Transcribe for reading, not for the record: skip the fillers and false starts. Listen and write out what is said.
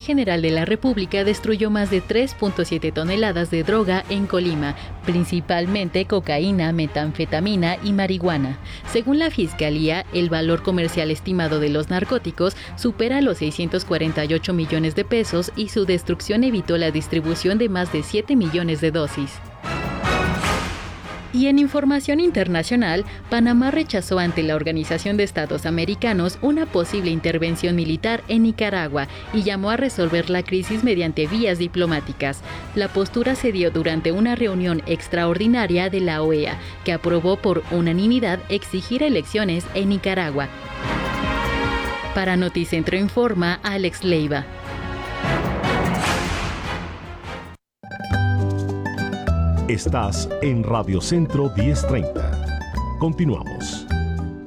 General de la República destruyó más de 3.7 toneladas de droga en Colima, principalmente cocaína, metanfetamina y marihuana. Según la Fiscalía, el valor comercial estimado de los narcóticos supera los 648 millones de pesos y su destrucción evitó la distribución de más de 7 millones de dosis. Y en información internacional, Panamá rechazó ante la Organización de Estados Americanos una posible intervención militar en Nicaragua y llamó a resolver la crisis mediante vías diplomáticas. La postura se dio durante una reunión extraordinaria de la OEA, que aprobó por unanimidad exigir elecciones en Nicaragua. Para Noticentro Informa, Alex Leiva. Estás en Radio Centro 1030. Continuamos.